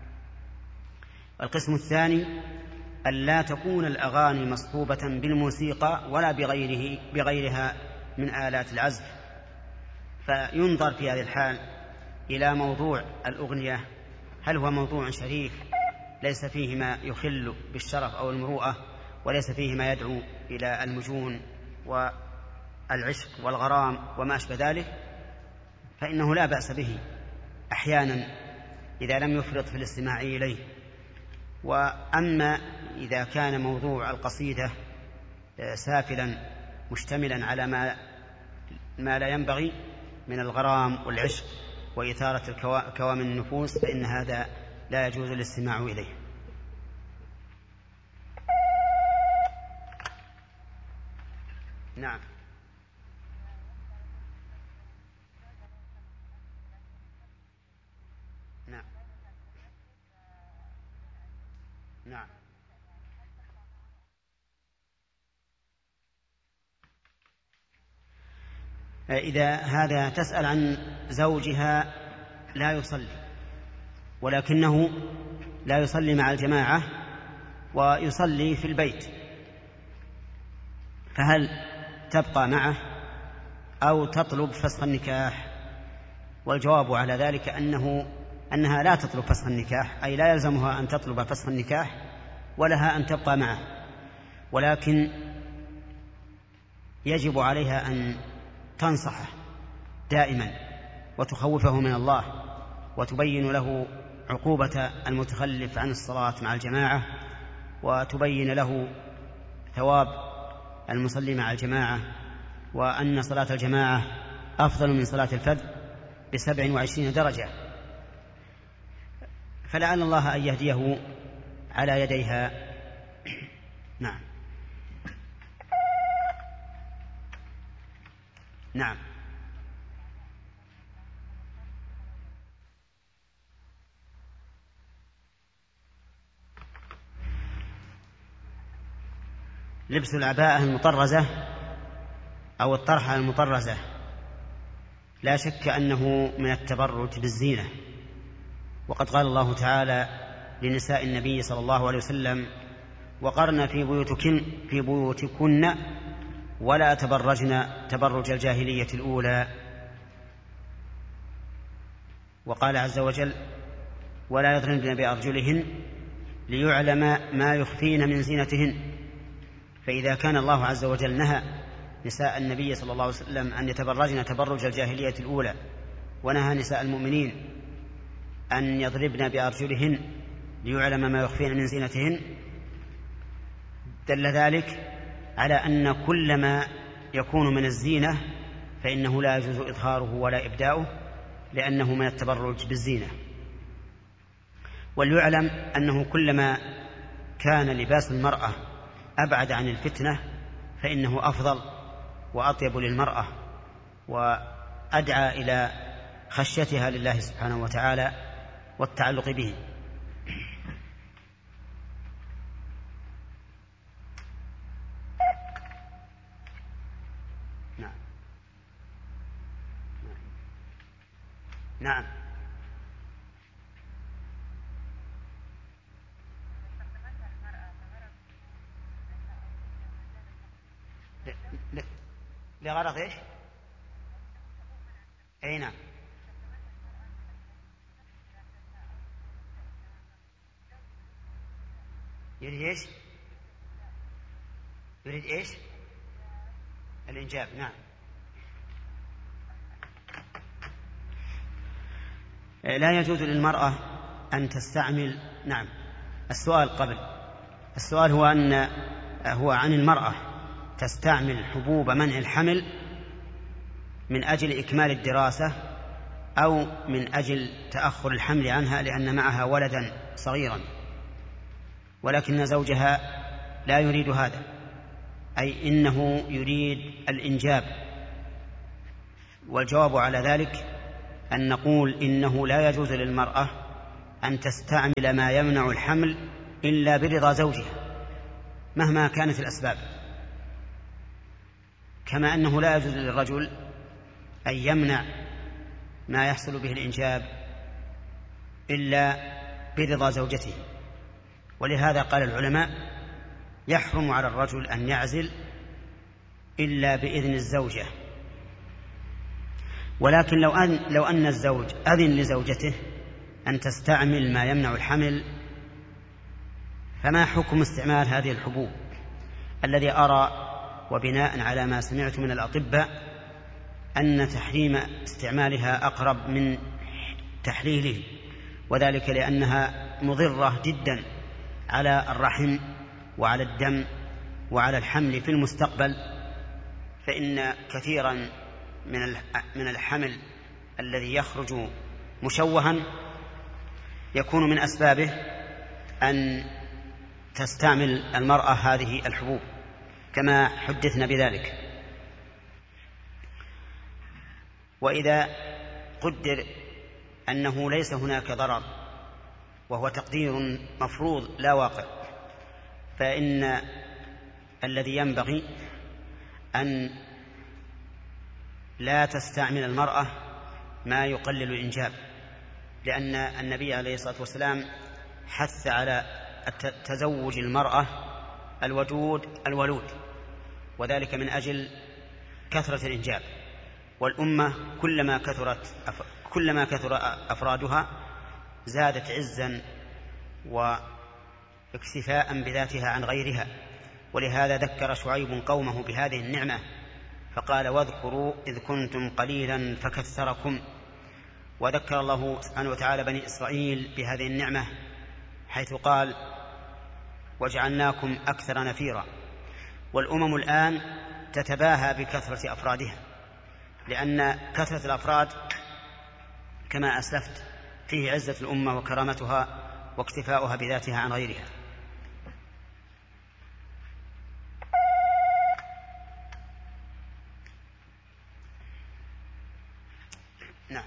S1: القسم الثاني: أن لا تكون الأغاني مصحوبة بالموسيقى ولا بغيره بغيرها من آلات العزف، فينظر في هذه الحال إلى موضوع الأغنية، هل هو موضوع شريف ليس فيه ما يخل بالشرف أو المروءة، وليس فيه ما يدعو إلى المجون والعشق والغرام وما أشبه ذلك، فإنه لا بأس به أحيانا إذا لم يفرط في الاستماع إليه. وأما إذا كان موضوع القصيدة سافلا مشتملا على ما, ما لا ينبغي من الغرام والعشق وإثارة كوامن النفوس، فإن هذا لا يجوز الاستماع إليه. نعم. نعم. نعم. إذا هذا تسأل عن زوجها لا يصلي، ولكنه لا يصلي مع الجماعة ويصلي في البيت، فهل تبقى معه أو تطلب فسخ النكاح؟ والجواب على ذلك أنه أنها لا تطلب فسخ النكاح، أي لا يلزمها أن تطلب فسخ النكاح ولها أن تبقى معه، ولكن يجب عليها أن تنصحه دائما وتخوفه من الله، وتبين له عقوبة المتخلف عن الصلاة مع الجماعة، وتبين له ثواب المصلي مع الجماعة، وأن صلاة الجماعة أفضل من صلاة الفذ بسبع وعشرين درجة، فلعل الله أن يهديه على يديها. نعم. نعم. لبس العباءة المطرزة أو الطرحة المطرزة لا شك أنه من التبرج بالزينة، وقد قال الله تعالى لنساء النبي صلى الله عليه وسلم: وقرن في بيوتكن في بيوتكن ولا تبرجن تبرج الجاهلية الأولى. وقال عز وجل: ولا يضربن بأرجلهن ليعلم ما يخفين من زينتهن. فإذا كان الله عز وجل نهى نساء النبي صلى الله عليه وسلم أن يتبرجن تبرج الجاهلية الأولى، ونهى نساء المؤمنين أن يضربن بأرجلهن ليعلم ما يخفين من زينتهن، دل ذلك على أن كل ما يكون من الزينة فإنه لا يجوز إظهاره ولا إبداؤه، لأنه من التبرج بالزينة. وليعلم أنه كلما كان لباس المرأة أبعد عن الفتنة فإنه أفضل وأطيب للمرأة وأدعى إلى خشيتها لله سبحانه وتعالى والتعلق به. نعم. نعم. لغرض ايش؟ اي نعم. يريد ايش؟ يريد ايش؟ الإنجاب. نعم. لا يجوز للمرأة أن تستعمل. نعم. السؤال قبل السؤال هو أن هو عن المرأة تستعمل حبوب منع الحمل من أجل إكمال الدراسة أو من أجل تأخر الحمل عنها لأن معها ولدا صغيرا، ولكن زوجها لا يريد هذا، أي إنه يريد الإنجاب. والجواب على ذلك أن نقول إنه لا يجوز للمرأة أن تستعمل ما يمنع الحمل إلا برضا زوجها مهما كانت الأسباب، كما أنه لا يجوز للرجل أن يمنع ما يحصل به الإنجاب إلا برضا زوجته. ولهذا قال العلماء يحرم على الرجل أن يعزل إلا بإذن الزوجة. ولكن لو أن, لو أن الزوج أذن لزوجته أن تستعمل ما يمنع الحمل، فما حكم استعمال هذه الحبوب الذي أرى وبناء على ما سمعت من الأطباء أن تحريم استعمالها أقرب من تحليله، وذلك لأنها مضرة جدا على الرحم وعلى الدم وعلى الحمل في المستقبل. فإن كثيرا من الحمل الذي يخرج مشوها يكون من أسبابه أن تستعمل المرأة هذه الحبوب كما حدثنا بذلك. وإذا قدر أنه ليس هناك ضرر وهو تقدير مفروض لا واقع، فإن الذي ينبغي أن لا تستعمل المرأة ما يقلل الإنجاب، لأن النبي عليه الصلاة والسلام حث على تزوج المرأة الودود الولود، وذلك من أجل كثرة الإنجاب. والأمة كلما كثرت كلما كثر أفرادها زادت عزا واكتفاء بذاتها عن غيرها. ولهذا ذكر شعيب قومه بهذه النعمة فقال واذكروا إذ كنتم قليلا فكثركم. وذكر الله سبحانه وتعالى بني إسرائيل بهذه النعمة حيث قال وجعلناكم أكثر نفيرا. والأمم الآن تتباهى بكثرة أفرادها، لأن كثرة الأفراد كما أسلفت فيه عزة الأمة وكرامتها واكتفاؤها بذاتها عن غيرها. نعم.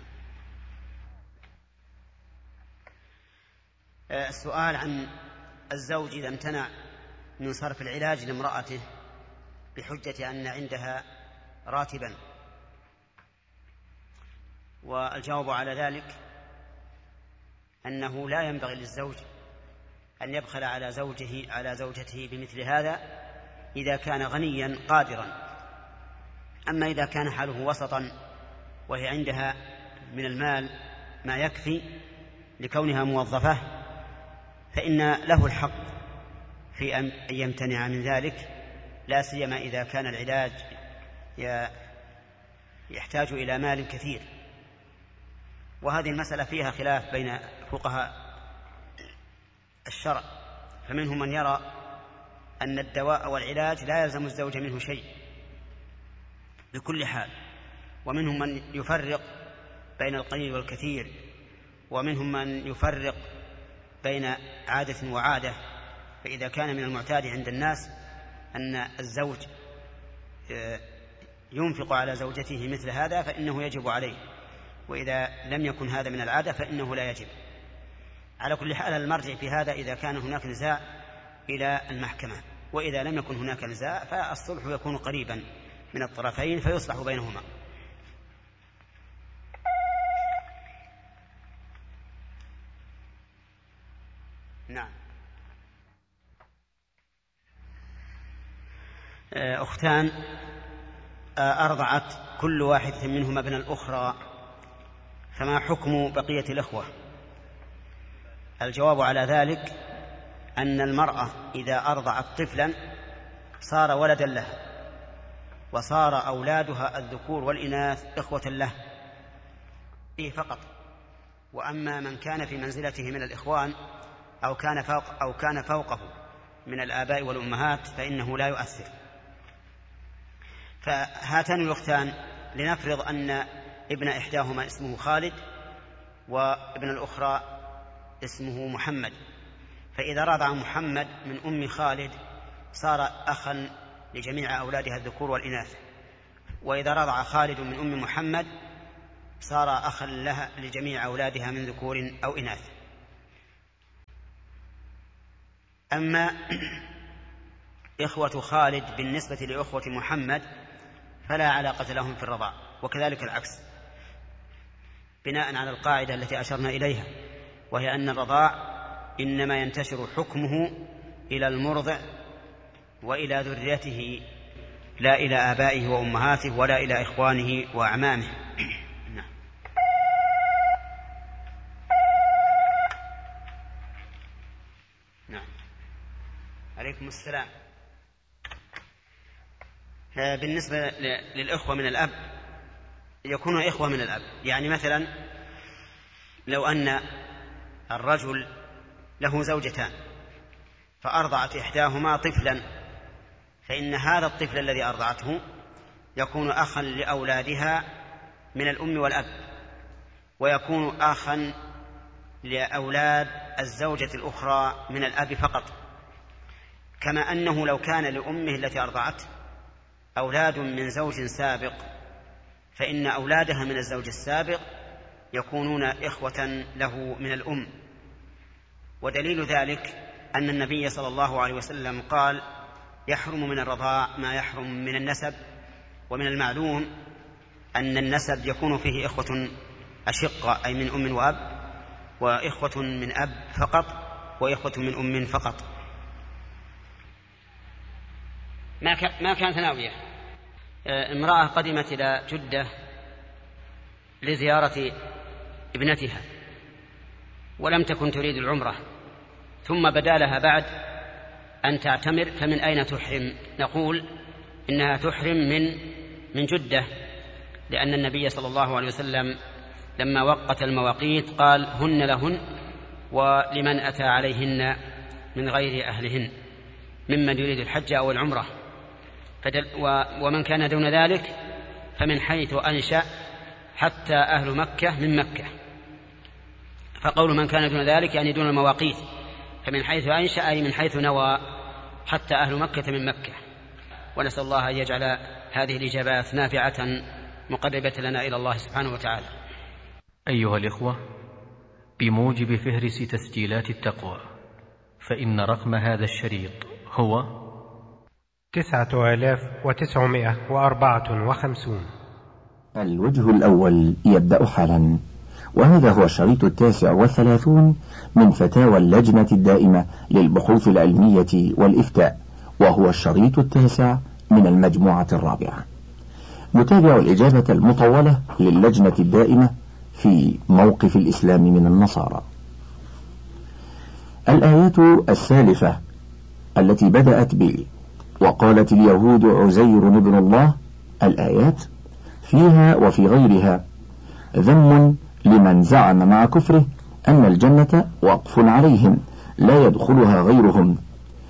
S1: السؤال عن الزوج إذا امتنع من صرف العلاج لامرأته بحجة أن عندها راتبا، والجواب على ذلك أنه لا ينبغي للزوج أن يبخل على زوجه على زوجته بمثل هذا إذا كان غنيا قادرا. أما إذا كان حاله وسطا وهي عندها من المال ما يكفي لكونها موظفة فإن له الحق في أن يمتنع من ذلك، لا سيما إذا كان العلاج يحتاج إلى مال كثير. وهذه المسألة فيها خلاف بين فقهاء الشرع، فمنهم من يرى أن الدواء والعلاج لا يلزم الزوج منه شيء بكل حال، ومنهم من يفرق بين القليل والكثير، ومنهم من يفرق بين عادة وعادة. فإذا كان من المعتاد عند الناس أن الزوج ينفق على زوجته مثل هذا فإنه يجب عليه، وإذا لم يكن هذا من العادة فإنه لا يجب. على كل حال المرجع في هذا إذا كان هناك نزاع إلى المحكمة، وإذا لم يكن هناك نزاع فالصلح يكون قريبا من الطرفين فيصلح بينهما. نعم. أختان أرضعت كل واحدة منهما ابن الأخرى، فما حكم بقية الإخوة؟ الجواب على ذلك أن المرأة إذا أرضعت طفلا صار ولدا لها، وصار أولادها الذكور والإناث إخوة له فيه فقط. وأما من كان في منزلته من الإخوان أو كان فوق أو كان فوقه من الآباء والأمهات فإنه لا يؤثر. فهاتان الأختان لنفرض أن ابن إحداهما اسمه خالد وابن الأخرى اسمه محمد، فإذا رضع محمد من أم خالد صار أخا لجميع أولادها الذكور والإناث، وإذا رضع خالد من أم محمد صار أخا لها لجميع أولادها من ذكور أو إناث. أما إخوة خالد بالنسبة لإخوة محمد فلا علاقة لهم في الرضاع، وكذلك العكس، بناء على القاعدة التي أشرنا إليها، وهي أن الرضاع إنما ينتشر حكمه إلى المرضع وإلى ذريته، لا إلى آبائه وأمهاته ولا إلى إخوانه وأعمامه. نعم. نعم. عليكم السلام. بالنسبة للإخوة من الأب يكونوا إخوة من الأب، يعني مثلا لو أن الرجل له زوجتان فأرضعت إحداهما طفلا، فإن هذا الطفل الذي أرضعته يكون أخا لأولادها من الأم والأب، ويكون أخا لأولاد الزوجة الأخرى من الأب فقط، كما أنه لو كان لأمه التي أرضعته أولاد من زوج سابق فإن أولادها من الزوج السابق يكونون إخوة له من الأم. ودليل ذلك أن النبي صلى الله عليه وسلم قال: يحرم من الرضاع ما يحرم من النسب. ومن المعلوم أن النسب يكون فيه إخوة أشقة أي من أم وأب، وإخوة من أب فقط، وإخوة من أم فقط. ما كانت ناوية. امرأة قدمت إلى جدة لزيارة ابنتها ولم تكن تريد العمرة، ثم بدا لها بعد أن تعتمر، فمن أين تحرم؟ نقول إنها تحرم من من جدة، لأن النبي صلى الله عليه وسلم لما وقت المواقيت قال: هن لهن ولمن أتى عليهن من غير أهلهن ممن يريد الحج أو العمرة. ومن كان دون ذلك فمن حيث أنشأ حتى أهل مكة من مكة. فقول من كان دون ذلك يعني دون المواقيت، فمن حيث أنشأ أي من حيث نوى حتى أهل مكة من مكة. ونسأل الله أن يجعل هذه الإجابات نافعة مقربة لنا إلى الله سبحانه وتعالى.
S3: أيها الإخوة، بموجب فهرس تسجيلات التقوى، فإن رقم هذا الشريط هو
S4: تسعة آلاف وتسعمائة وأربعة وخمسون.
S5: الوجه الأول يبدأ حالا، وهذا هو الشريط التاسع والثلاثون من فتاوى اللجنة الدائمة للبحوث العلمية والإفتاء، وهو الشريط التاسع من المجموعة الرابعة. نتابع الإجابة المطولة للجنة الدائمة في موقف الإسلام من النصارى. الآيات السالفة التي بدأت ب وقالت اليهود عزير ابن الله، الآيات فيها وفي غيرها ذم لمن زعم مع كفره أن الجنة وقف عليهم لا يدخلها غيرهم،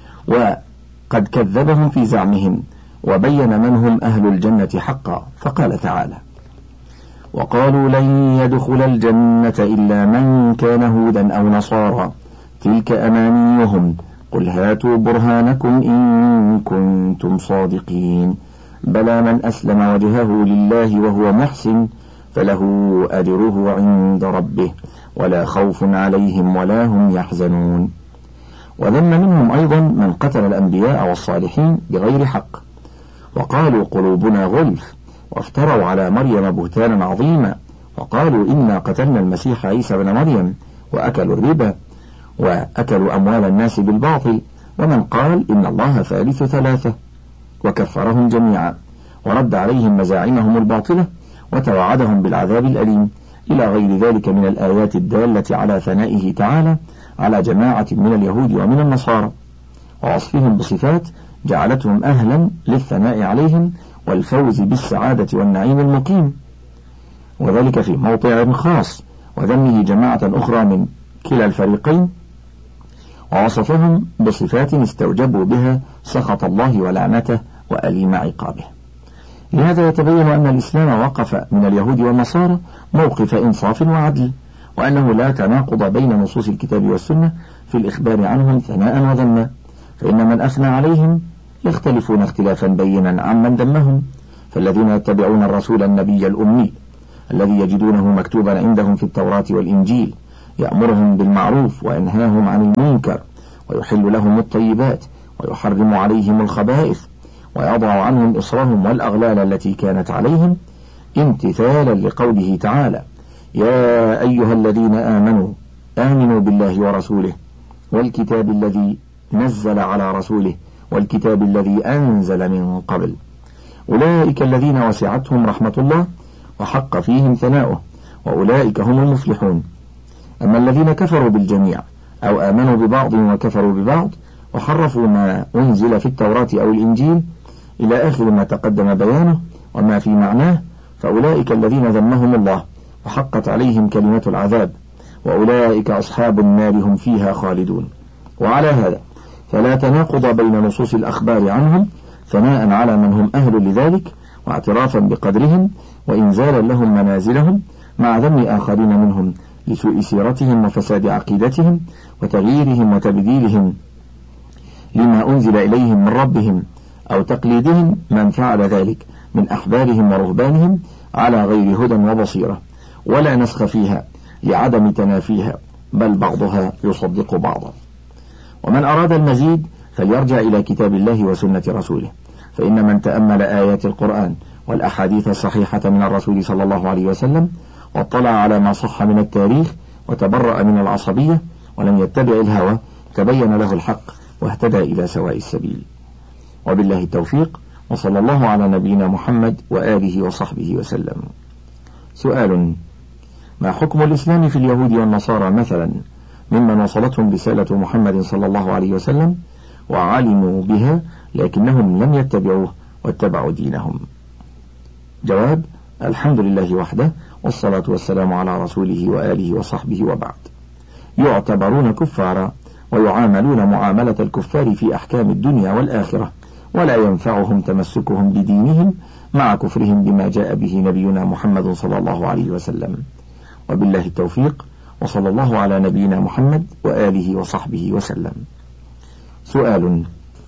S5: وقد كذبهم في زعمهم وبين من هم أهل الجنة حقا، فقال تعالى: وقالوا لن يدخل الجنة إلا من كان هودا أو نصارى تلك أمانيهم قل هاتوا برهانكم إن كنتم صادقين بلى من أسلم وجهه لله وهو محسن فله أجره عند ربه ولا خوف عليهم ولا هم يحزنون. وذم منهم أيضا من قتل الأنبياء والصالحين بغير حق، وقالوا قلوبنا غلف، وافتروا على مريم بهتانا عظيما، وقالوا إنا قتلنا المسيح عيسى بن مريم، وأكلوا الربا وأكلوا أموال الناس بالباطل، ومن قال إن الله ثالث ثلاثة، وكفرهم جميعا ورد عليهم مزاعمهم الباطلة وتوعدهم بالعذاب الأليم، إلى غير ذلك من الآيات الدالة على ثنائه تعالى على جماعة من اليهود ومن النصارى، ووصفهم بصفات جعلتهم أهلا للثناء عليهم والفوز بالسعادة والنعيم المقيم، وذلك في موضع خاص، وذمه جماعة أخرى من كلا الفريقين، ووصفهم بصفات استوجبوا بها سخط الله ولعنته وأليم عقابه. لهذا يتبين أن الإسلام وقف من اليهود والنصارى موقف إنصاف وعدل، وأنه لا تناقض بين نصوص الكتاب والسنة في الإخبار عنهم ثناء وذما، فإن من أثنى عليهم يختلفون اختلافا بينا عمن ذمهم، فالذين يتبعون الرسول النبي الأمي الذي يجدونه مكتوبا عندهم في التوراة والإنجيل يأمرهم بالمعروف وينهاهم عن المنكر ويحل لهم الطيبات ويحرم عليهم الخبائث ويضع عنهم إصرهم والأغلال التي كانت عليهم، امتثالا لقوله تعالى: يا أيها الذين آمنوا آمنوا بالله ورسوله والكتاب الذي نزل على رسوله والكتاب الذي أنزل من قبل، أولئك الذين وسعتهم رحمة الله وحق فيهم ثناؤه وأولئك هم المفلحون. أما الذين كفروا بالجميع أو آمنوا ببعض وكفروا ببعض وحرفوا ما أنزل في التوراة أو الإنجيل إلى آخر ما تقدم بيانه وما في معناه، فأولئك الذين ذمهم الله وحقت عليهم كلمة العذاب، وأولئك أصحاب النار هم فيها خالدون. وعلى هذا فلا تناقض بين نصوص الأخبار عنهم ثناء على من هم أهل لذلك واعترافا بقدرهم وإنزالا لهم منازلهم، مع ذم آخرين منهم لسوء سيرتهم وفساد عقيدتهم وتغييرهم وتبديلهم لما أنزل إليهم من ربهم أو تقليدهم من فعل ذلك من أحبارهم ورهبانهم على غير هدى وبصيرة ولا نسخ فيها لعدم تنافيها، بل بعضها يصدق بعضا. ومن أراد المزيد فليرجع إلى كتاب الله وسنة رسوله، فإن من تأمل آيات القرآن والأحاديث الصحيحة من الرسول صلى الله عليه وسلم واطلع على ما صح من التاريخ وتبرأ من العصبية ولم يتبع الهوى تبين له الحق واهتدى إلى سواء السبيل. وبالله التوفيق، وصلى الله على نبينا محمد وآله وصحبه وسلم. سؤال: ما حكم الإسلام في اليهود والنصارى مثلا ممن وصلتهم رسالة محمد صلى الله عليه وسلم وعلموا بها لكنهم لم يتبعوه واتبعوا دينهم؟ جواب: الحمد لله وحده، والصلاة والسلام على رسوله وآله وصحبه، وبعد. يعتبرون كفارا ويعاملون معاملة الكفار في أحكام الدنيا والآخرة، ولا ينفعهم تمسكهم بدينهم مع كفرهم بما جاء به نبينا محمد صلى الله عليه وسلم. وبالله التوفيق، وصلى الله على نبينا محمد وآله وصحبه وسلم. سؤال: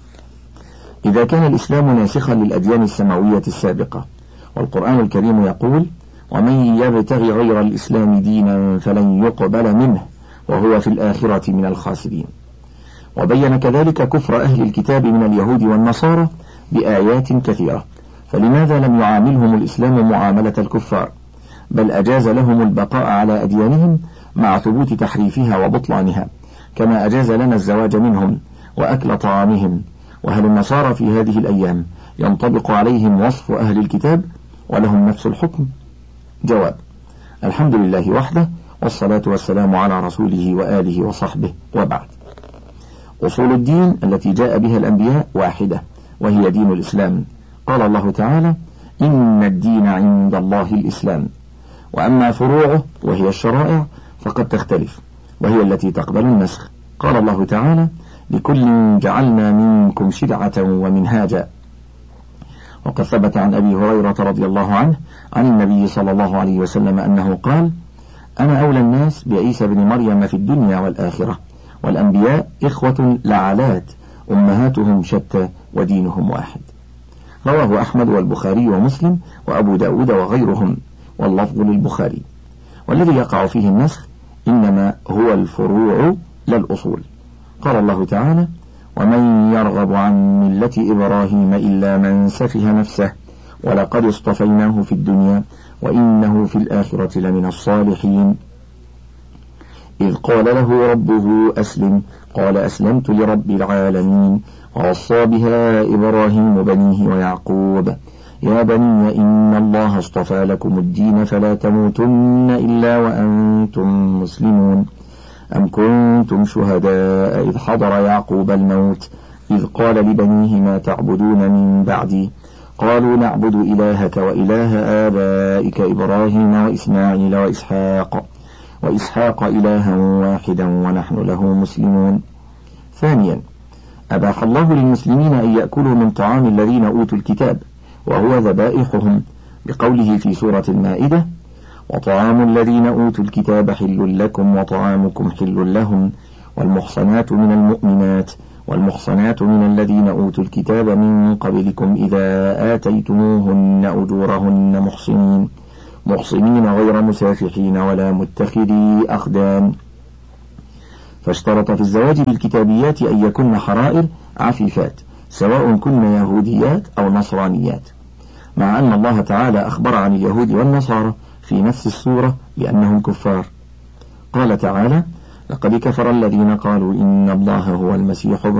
S5: إذا كان الإسلام ناسخا للأديان السماوية السابقة، والقرآن الكريم يقول: ومن يبتغي غير الإسلام دينا فلن يقبل منه وهو في الآخرة من الخاسرين، وبين كذلك كفر أهل الكتاب من اليهود والنصارى بآيات كثيرة، فلماذا لم يعاملهم الإسلام معاملة الكفار، بل أجاز لهم البقاء على أديانهم مع ثبوت تحريفها وبطلانها، كما أجاز لنا الزواج منهم وأكل طعامهم؟ وهل النصارى في هذه الأيام ينطبق عليهم وصف أهل الكتاب ولهم نفس الحكم؟ جواب: الحمد لله وحده، والصلاة والسلام على رسوله وآله وصحبه، وبعد. أصول الدين التي جاء بها الأنبياء واحدة، وهي دين الإسلام. قال الله تعالى: إن الدين عند الله الإسلام. وأما فروعه وهي الشرائع فقد تختلف، وهي التي تقبل النسخ. قال الله تعالى: لكل جعلنا منكم شرعة ومنهاجا. وقد ثبت عن أبي هريرة رضي الله عنه عن النبي صلى الله عليه وسلم أنه قال: أنا أولى الناس بعيسى بن مريم في الدنيا والآخرة، والأنبياء إخوة لعلات أمهاتهم شتى ودينهم واحد. رواه أحمد والبخاري ومسلم وأبو داود وغيرهم، واللفظ للبخاري. والذي يقع فيه النسخ إنما هو الفروع لا الأصول. قال الله تعالى: ومن يرغب عن ملة إبراهيم إلا من سفه نفسه ولقد اصطفيناه في الدنيا وإنه في الآخرة لمن الصالحين. إذ قال له ربه أسلم قال أسلمت لرب العالمين. ووصى بها إبراهيم بنيه ويعقوب: يا بني إن الله اصطفى لكم الدين فلا تموتن إلا وأنتم مسلمون. أم كنتم شهداء إذ حضر يعقوب الموت إذ قال لبنيه ما تعبدون من بعدي قالوا نعبد إلهك وإله آبائك إبراهيم وإسماعيل وإسحاق وإسحاق إلها واحدا ونحن له مسلمون. ثانيا: أباح الله للمسلمين أن يأكلوا من طعام الذين أوتوا الكتاب، وهو ذبائحهم، بقوله في سورة المائدة: وطعام الذين أوتوا الكتاب حل لكم وطعامكم حل لهم والمحصنات من المؤمنات والمحصنات من الذين أوتوا الكتاب من قبلكم إذا آتيتموهن أجورهن محصنين محصنين غير مسافحين ولا متخذي أخدان. فاشترط في الزواج بالكتابيات أن يكن حرائر عفيفات سواء كن يهوديات أو نصرانيات، مع أن الله تعالى أخبر عن اليهود والنصارى في نفس السورة لأنهم كفار. قال تعالى: لقد كفر الذين قالوا إن الله هو المسيح ابن